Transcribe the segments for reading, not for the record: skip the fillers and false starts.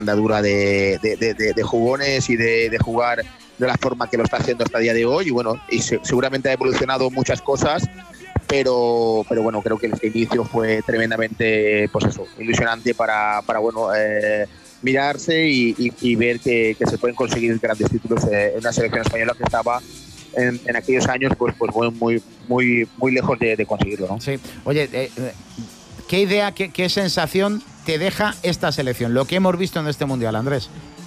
andadura de jugones y de jugar de la forma que lo está haciendo hasta el día de hoy. Y bueno, seguramente ha evolucionado muchas cosas, pero bueno, creo que este inicio fue tremendamente, pues eso, ilusionante para mirarse y ver que se pueden conseguir grandes títulos en una selección española que estaba en aquellos años pues muy lejos de conseguirlo, ¿no? Sí. Oye, ¿qué idea, qué sensación te deja esta selección? Lo que hemos visto en este Mundial, Andrés.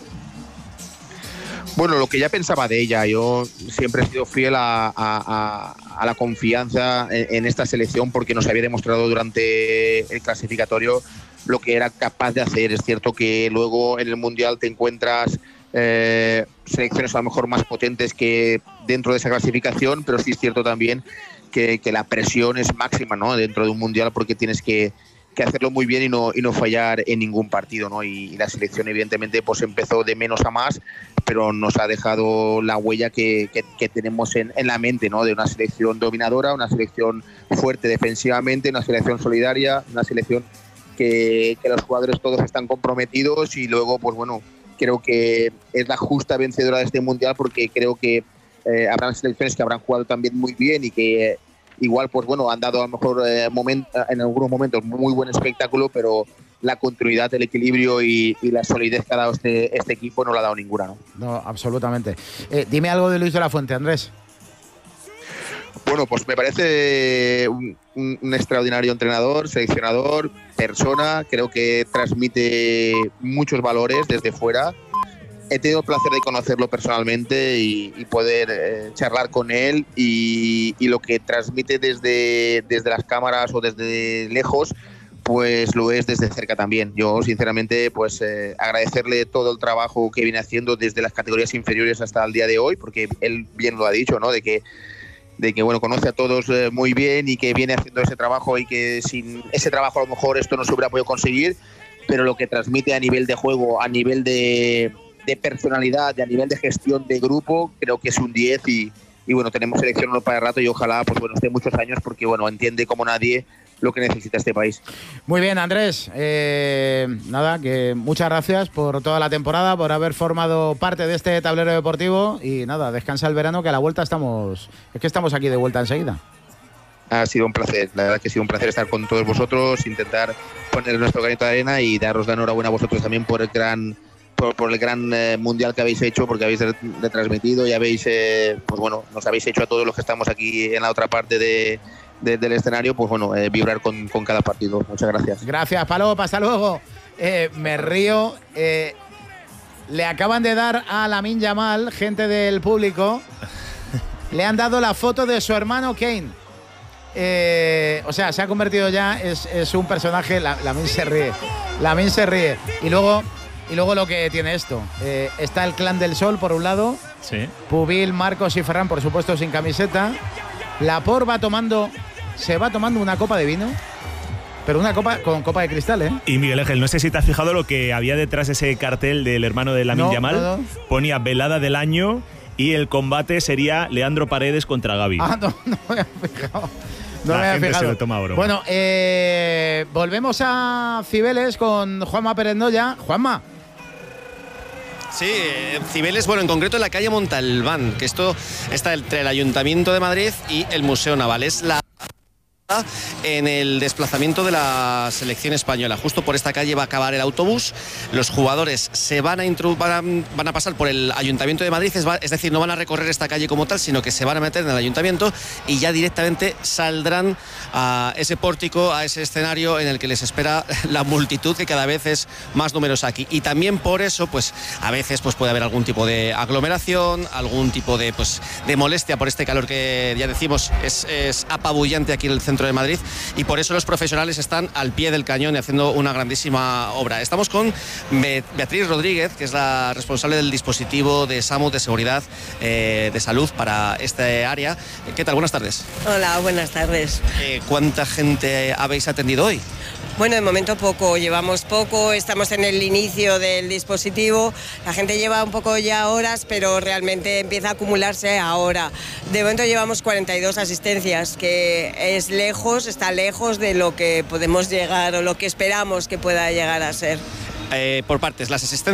Bueno, lo que ya pensaba de ella, yo siempre he sido fiel a la confianza en esta selección porque nos había demostrado durante el clasificatorio lo que era capaz de hacer. Es cierto que luego en el Mundial te encuentras selecciones a lo mejor más potentes que dentro de esa clasificación, pero sí es cierto también que la presión es máxima, ¿no?, dentro de un Mundial, porque tienes que hacerlo muy bien y no fallar en ningún partido, ¿no? Y la selección evidentemente pues empezó de menos a más, pero nos ha dejado la huella que tenemos en la mente, ¿no?, de una selección dominadora, una selección fuerte defensivamente, una selección solidaria, una selección que los jugadores todos están comprometidos. Y luego pues bueno, creo que es la justa vencedora de este Mundial, porque creo que habrán selecciones que habrán jugado también muy bien y que igual pues bueno han dado a lo mejor en algunos momentos muy buen espectáculo, pero la continuidad, el equilibrio y la solidez que ha dado este equipo no lo ha dado ninguna, ¿no? No, absolutamente. Dime algo de Luis de la Fuente, Andrés. Bueno, pues me parece un extraordinario entrenador, seleccionador, persona. Creo que transmite muchos valores desde fuera. He tenido el placer de conocerlo personalmente y poder charlar con él, y lo que transmite desde las cámaras o desde lejos, pues lo es desde cerca también. Yo sinceramente pues agradecerle todo el trabajo que viene haciendo desde las categorías inferiores hasta el día de hoy, porque él bien lo ha dicho, ¿no?, de que bueno, conoce a todos muy bien y que viene haciendo ese trabajo, y que sin ese trabajo a lo mejor esto no se hubiera podido conseguir, pero lo que transmite a nivel de juego, a nivel de personalidad, a nivel de gestión de grupo, creo que es un 10 y bueno, tenemos selección no para rato, y ojalá pues bueno esté muchos años, porque bueno, entiende como nadie lo que necesita este país. Muy bien, Andrés, nada, que muchas gracias por toda la temporada, por haber formado parte de este tablero deportivo, y nada, descansa el verano, que a la vuelta estamos aquí de vuelta enseguida. Ha sido un placer, la verdad que ha sido un placer estar con todos vosotros, intentar poner nuestro granito de arena y daros la enhorabuena a vosotros también por el gran mundial que habéis hecho, porque habéis retransmitido y habéis pues bueno, nos habéis hecho a todos los que estamos aquí en la otra parte del escenario, pues bueno, vibrar con cada partido. Muchas gracias. Gracias, Palop, hasta luego. Me río. Le acaban de dar a Lamine Yamal, gente del público, le han dado la foto de su hermano Kane. O sea, se ha convertido ya, es un personaje. Lamine se ríe. Y luego lo que tiene esto, está el Clan del Sol por un lado, sí. Pubil, Marcos y Ferran, por supuesto, sin camiseta. Laporte se va tomando una copa de vino, pero una copa con copa de cristal, ¿eh? Y Miguel Ángel, no sé si te has fijado lo que había detrás de ese cartel del hermano de Lamine Yamal. No. Ponía velada del año y el combate sería Leandro Paredes contra Gavi. No me había fijado. La gente se lo toma a broma. Bueno, volvemos a Cibeles con Juanma Perendoya. Juanma. Sí, Cibeles, bueno, en concreto en la calle Montalbán, que esto está entre el Ayuntamiento de Madrid y el Museo Naval. Es la en el desplazamiento de la selección española. Justo por esta calle va a acabar el autobús. Los jugadores se van a pasar por el Ayuntamiento de Madrid, es decir, no van a recorrer esta calle como tal, sino que se van a meter en el Ayuntamiento y ya directamente saldrán a ese pórtico, a ese escenario en el que les espera la multitud, que cada vez es más numerosa aquí. Y también por eso, pues a veces pues puede haber algún tipo de aglomeración, algún tipo de molestia por este calor que ya decimos es apabullante aquí en el centro de Madrid, y por eso los profesionales están al pie del cañón y haciendo una grandísima obra. Estamos con Beatriz Rodríguez, que es la responsable del dispositivo de SAMU, de seguridad de salud para este área. ¿Qué tal? Buenas tardes. Hola, buenas tardes. ¿Cuánta gente habéis atendido hoy? Bueno, de momento poco, llevamos poco, estamos en el inicio del dispositivo, la gente lleva un poco ya horas, pero realmente empieza a acumularse ahora. De momento llevamos 42 asistencias, que está lejos de lo que podemos llegar o lo que esperamos que pueda llegar a ser. por partes, las asistencias